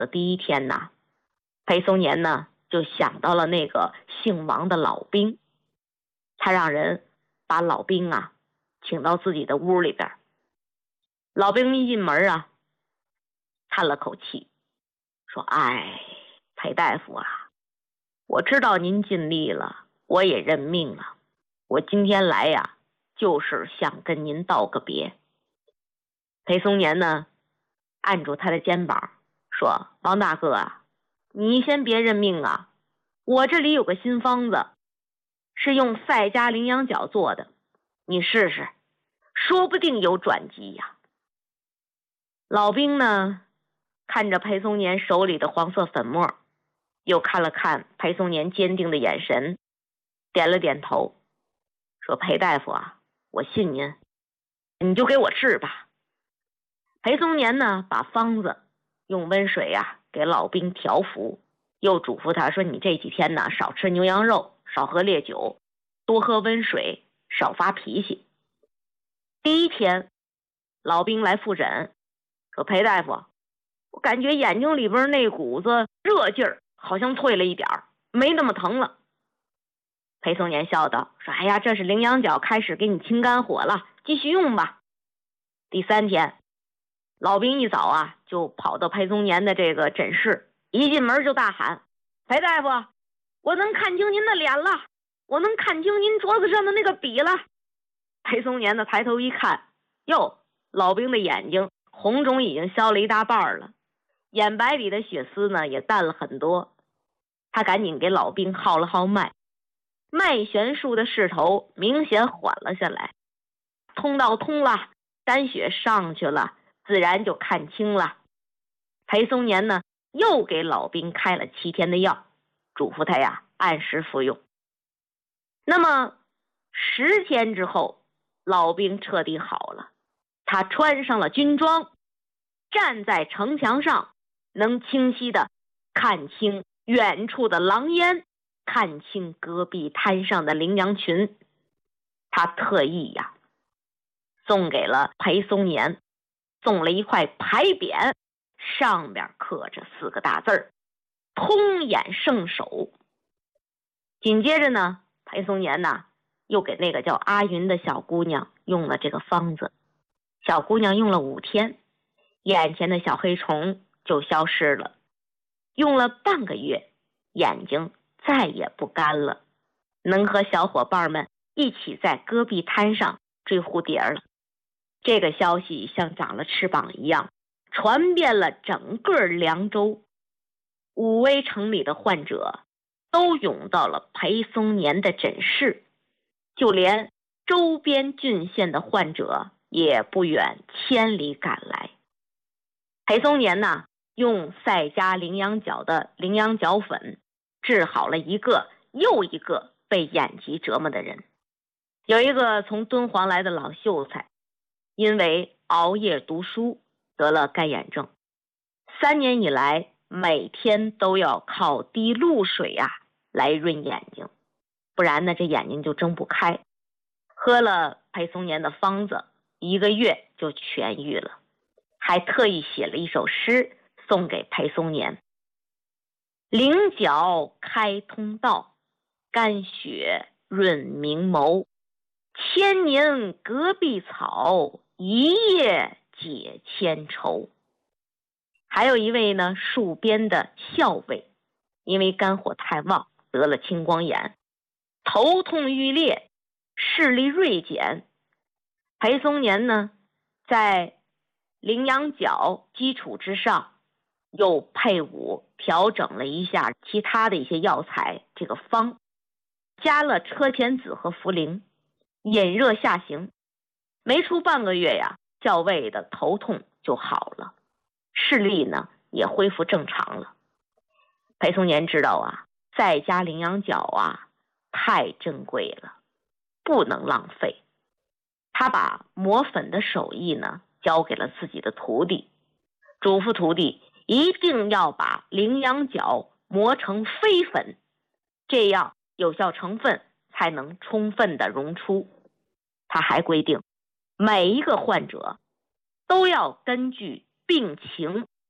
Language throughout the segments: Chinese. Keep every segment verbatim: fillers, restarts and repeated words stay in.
的第一天呢，裴松年呢就想到了那个姓王的老兵，他让人把老兵啊请到自己的屋里边。老兵一进门啊，叹了口气，说：“哎，裴大夫啊，我知道您尽力了，我也认命了。我今天来呀，就是想跟您道个别。”裴松年呢，按住他的肩膀，说：“王大哥啊，你先别认命啊，我这里有个新方子，是用赛家羚羊角做的，你试试，说不定有转机呀。”老兵呢，看着裴松年手里的黄色粉末，又看了看裴松年坚定的眼神，点了点头，说：“裴大夫啊，我信您，你就给我治吧。”裴松年呢，把方子用温水啊给老兵调服，又嘱咐他说：“你这几天呢，少吃牛羊肉，少喝烈酒，多喝温水，少发脾气。”第一天，老兵来复诊，说：“裴大夫，我感觉眼睛里边那股子热劲儿好像退了一点儿，没那么疼了。”裴松年笑道，说：“哎呀，这是羚羊角开始给你清肝火了，继续用吧。”第三天，老兵一早啊就跑到裴松年的这个诊室，一进门就大喊：“裴大夫，我能看清您的脸了，我能看清您桌子上的那个笔了。”裴松年的抬头一看，哟，老兵的眼睛红肿已经消了一大半了，眼白里的血丝呢也淡了很多。他赶紧给老兵号了号脉，脉弦术的势头明显缓了下来，通道通了，丹血上去了，自然就看清了。裴松年呢又给老兵开了七天的药，嘱咐他呀按时服用。那么十天之后，老兵彻底好了，他穿上了军装，站在城墙上，能清晰的看清远处的狼烟，看清戈壁滩上的羚羊群。他特意呀送给了裴松年，送了一块牌匾，上边刻着四个大字儿：通眼圣手。紧接着呢，裴松年呢又给那个叫阿云的小姑娘用了这个方子。小姑娘用了五天，眼前的小黑虫就消失了。用了半个月，眼睛再也不干了，能和小伙伴们一起在戈壁滩上追蝴蝶了。这个消息像长了翅膀一样，传遍了整个凉州。武威城里的患者都涌到了裴松年的诊室，就连周边郡县的患者也不远千里赶来。裴松年呢，用赛家羚羊角的羚羊角粉治好了一个又一个被眼疾折磨的人。有一个从敦煌来的老秀才，因为熬夜读书得了干眼症，三年以来每天都要靠滴露水啊来润眼睛，不然呢这眼睛就睁不开。喝了裴松年的方子，一个月就痊愈了，还特意写了一首诗送给裴松年：羚角开通道，肝血润明眸，千年戈壁草，一夜解千愁。还有一位呢戍边的校尉，因为肝火太旺得了青光眼，头痛欲裂，视力锐减。裴松年呢在羚羊角基础之上又配伍调整了一下其他的一些药材，这个方加了车前子和茯苓，引热下行。没出半个月呀，校尉的头痛就好了，视力呢也恢复正常了。裴松年知道啊，在家羚羊角啊太珍贵了，不能浪费。他把磨粉的手艺呢交给了自己的徒弟，嘱咐徒弟一定要把羚羊角磨成飞粉，这样有效成分才能充分的溶出。他还规定每一个患者都要根据病情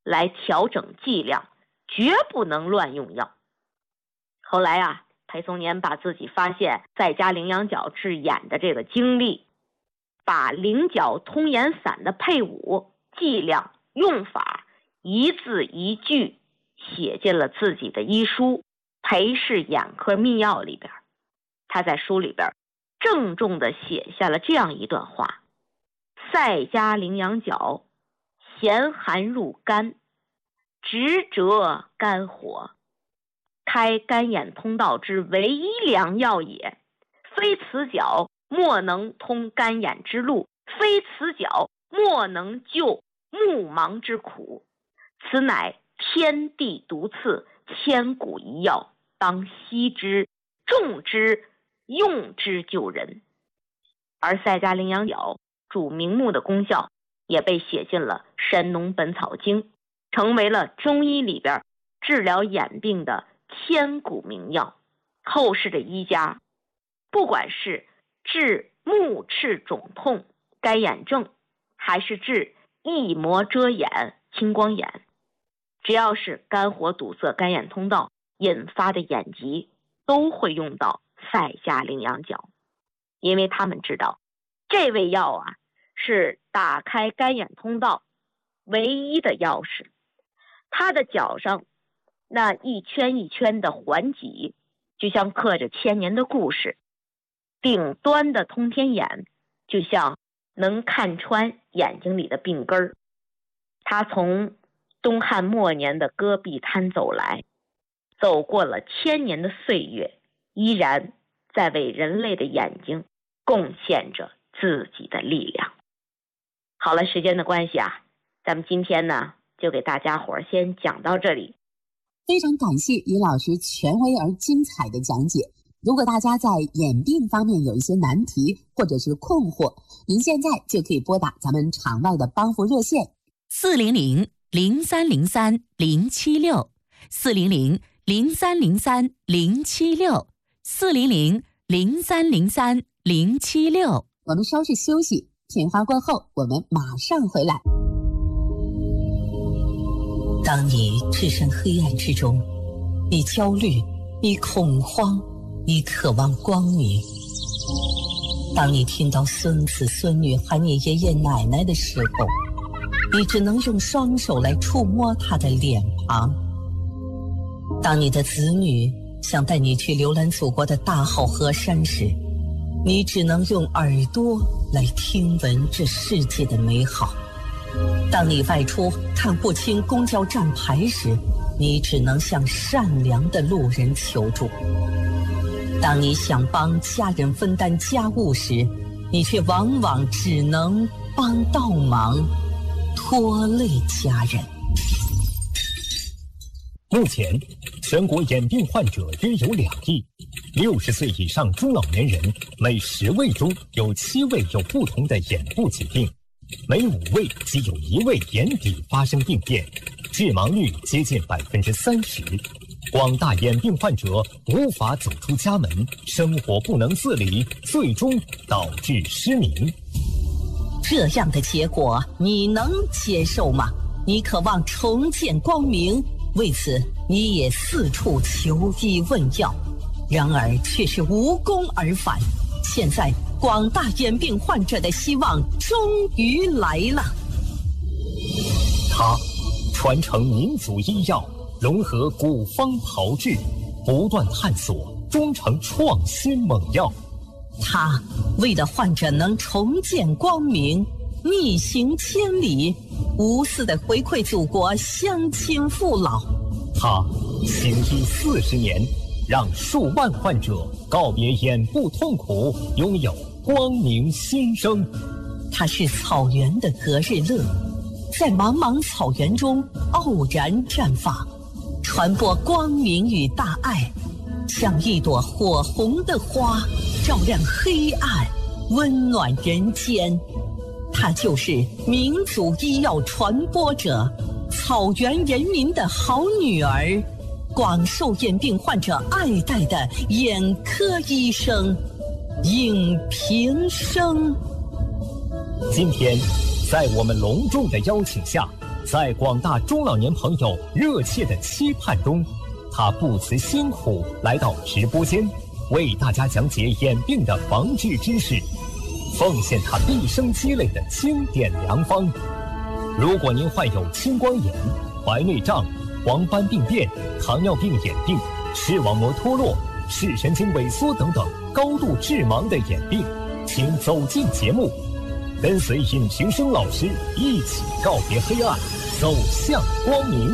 来调整剂量，绝不能乱用药。后来啊，裴松年把自己发现在家羚羊角治眼的这个经历，把菱角通眼散的配伍、剂量、用法一字一句写进了自己的医书《裴氏眼科秘要》里边。他在书里边郑重地写下了这样一段话：赛家羚羊角，咸寒入肝，直折肝火，开肝眼通道之唯一良药也。非此角，莫能通肝眼之路；非此角，莫能救目盲之苦。此乃天地独赐，千古一药，当惜之，重之，用之救人。而赛家羚羊角主明目的功效也被写进了《神农本草经》，成为了中医里边治疗眼病的千古名药。后世的医家，不管是治目赤肿痛、干眼症，还是治翳膜遮眼、青光眼，只要是肝火堵塞肝眼通道引发的眼疾，都会用到赛家羚羊角。因为他们知道这味药啊是打开肝眼通道唯一的钥匙。它的角上那一圈一圈的环脊，就像刻着千年的故事；顶端的通天眼，就像能看穿眼睛里的病根儿。他从东汉末年的戈壁滩走来，走过了千年的岁月，依然在为人类的眼睛贡献着自己的力量。好了，时间的关系啊，咱们今天呢就给大家伙儿先讲到这里。 非常感谢于老师权威而精彩的讲解。如果大家在眼病方面有一些难题或者是困惑，您现在就可以拨打咱们场外的帮扶热线四零零零三零三零七六四零零零三零三零七六四零零零三零三零七六。 我们稍事休息，片花过后我们马上回来。 当你置身黑暗之中，你焦虑，你恐慌，你渴望光明。当你听到孙子孙女喊你爷爷奶奶的时候，你只能用双手来触摸他的脸庞。当你的子女想带你去浏览祖国的大好河山时，你只能用耳朵来听闻这世界的美好。当你外出看不清公交站牌时，你只能向善良的路人求助。当你想帮家人分担家务时，你却往往只能帮倒忙，拖累家人。 目前，全国眼病患者约有两亿，六十岁以上中老年人每十位中有七位有不同的眼部疾病，每五位即有一位眼底发生病变，致盲率接近百分之三十。广大眼病患者无法走出家门，生活不能自理，最终导致失明。 这样的结果你能接受吗？你渴望重见光明，为此你也四处求医问药，然而却是无功而返。现在广大眼病患者的希望终于来了。 他传承民族医药，融合古方炮制，不断探索，终成创新猛药。 他为了患者能重见光明，逆行千里，无私的回馈祖国乡亲父老。 他行医四十年，让数万患者告别眼部痛苦，拥有光明新生。 他是草原的隔日乐，在茫茫草原中傲然绽放，传播光明与大爱，像一朵火红的花，照亮黑暗，温暖人间。她就是民族医药传播者，草原人民的好女儿，广受眼病患者爱戴的眼科医生应平生。 今天，在我们隆重的邀请下， 在广大中老年朋友热切的期盼中，他不辞辛苦来到直播间，为大家讲解眼病的防治知识，奉献他毕生积累的经典良方。如果您患有青光眼、白内障、黄斑病变、糖尿病眼病、视网膜脱落、视神经萎缩等等高度致盲的眼病，请走进节目，跟随尹平生老师一起告别黑暗，走向光明。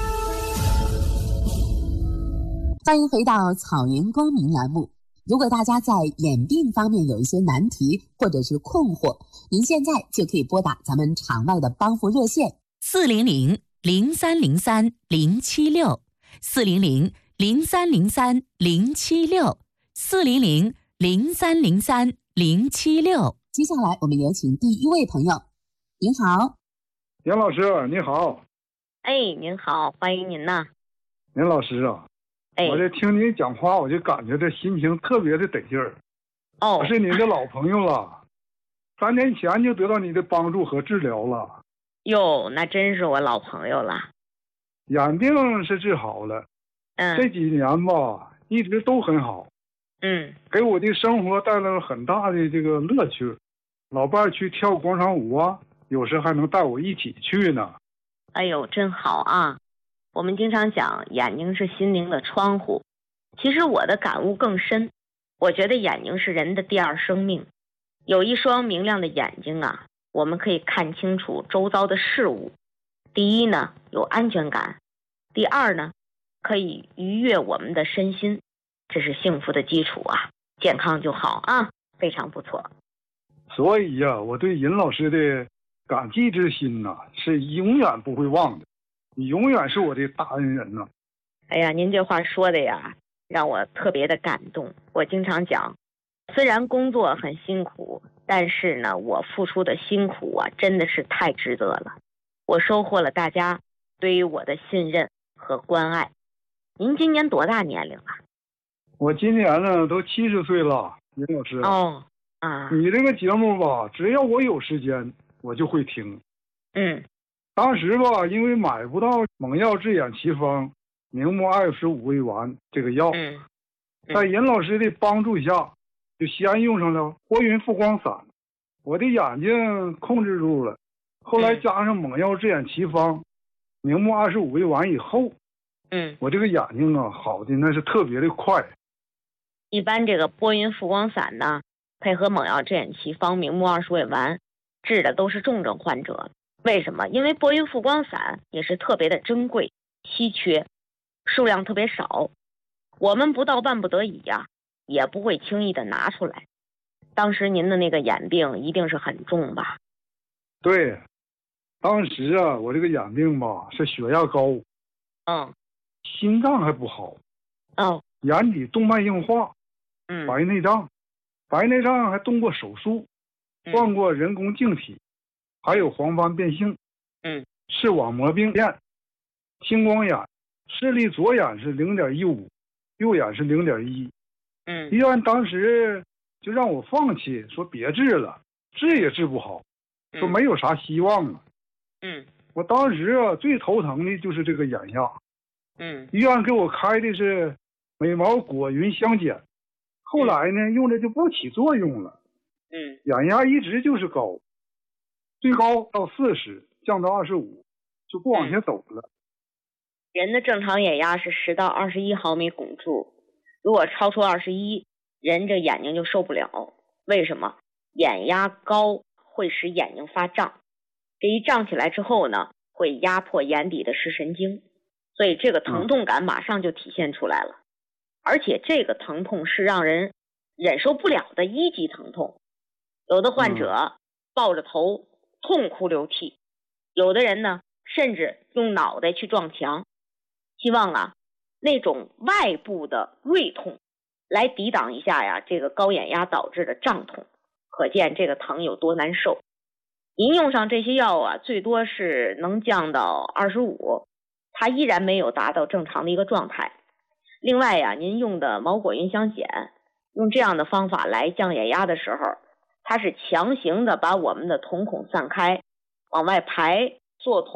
欢迎回到草原光明栏目。如果大家在眼病方面有一些难题或者是困惑，您现在就可以拨打咱们场外的帮扶热线四零零零三零三零七六四零零零三零三零七六四零零零三零三零七六。 接下来我们有请第一位朋友。您好。 杨老师你好。 哎，您好，欢迎您呐。 杨老师啊， 哎， 我这听您讲话，我就感觉这心情特别的得劲儿。 哦， 我是您的老朋友了，三年前就得到你的帮助和治疗了。 哟，那真是我老朋友了。 眼病是治好了， 嗯， 这几年吧，一直都很好。 嗯， 给我的生活带来了很大的这个乐趣。老伴儿去跳广场舞啊，有时还能带我一起去呢。 哎呦，真好啊！我们经常讲眼睛是心灵的窗户，其实我的感悟更深。我觉得眼睛是人的第二生命，有一双明亮的眼睛啊，我们可以看清楚周遭的事物。第一呢，有安全感；第二呢，可以愉悦我们的身心，这是幸福的基础啊，健康就好啊，非常不错。 所以呀、啊，我对尹老师的感激之心呐、啊，是永远不会忘的。你永远是我的大恩人呐、啊！ 哎呀，您这话说的呀，让我特别的感动。我经常讲，虽然工作很辛苦，但是呢，我付出的辛苦啊，真的是太值得了。我收获了大家对于我的信任和关爱。您今年多大年龄了？ 我今年呢都七十岁了，尹老师。 哦，啊， 你这个节目吧，只要我有时间，我就会听。 嗯。 当时吧，因为买不到蒙药治眼奇方明目二十五味丸这个药， 嗯嗯、 在尹老师的帮助下，就先用上了拨云复光散，我的眼睛控制住了。后来加上蒙药治眼奇方明目二十五味丸以后， 嗯， 我这个眼睛啊好的那是特别的快。 一般这个拨云复光散呢，配合蒙药治眼奇方明目二十味丸，治的都是重症患者。为什么？因为拨云复光散也是特别的珍贵、稀缺，数量特别少，我们不到万不得已呀、啊，也不会轻易的拿出来。当时您的那个眼病一定是很重吧？ 对，当时啊，我这个眼病吧是血压高， 嗯， 心脏还不好， 哦， 眼底动脉硬化， 嗯， 白内障，白内障还动过手术，换过人工晶体。嗯，还有黄斑变性， 嗯， 视网膜病变，青光眼，视力左眼是零点一五，右眼是零点一， 嗯， 医院当时就让我放弃，说别治了，治也治不好，说没有啥希望了。 嗯， 我当时啊最头疼的就是这个眼压， 嗯， 医院给我开的是美毛果云香碱，后来呢用着就不起作用了， 嗯， 眼压一直就是高。最高到四十，降到二十五，就不往下走了。 人的正常眼压是十到二十一毫米汞柱，如果超出二十一，人这眼睛就受不了。为什么？眼压高会使眼睛发胀，这一胀起来之后呢，会压迫眼底的视神经，所以这个疼痛感马上就体现出来了。而且这个疼痛是让人忍受不了的一级疼痛，有的患者抱着头痛哭流涕，有的人呢甚至用脑袋去撞墙，希望啊那种外部的锐痛来抵挡一下呀这个高眼压导致的胀痛，可见这个疼有多难受。您用上这些药啊，最多是能降到二十五，它依然没有达到正常的一个状态。另外呀，您用的毛果云香碱，用这样的方法来降眼压的时候，它是强行的把我们的瞳孔散开，往外排，做瞳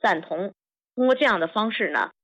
赞同。通过这样的方式呢，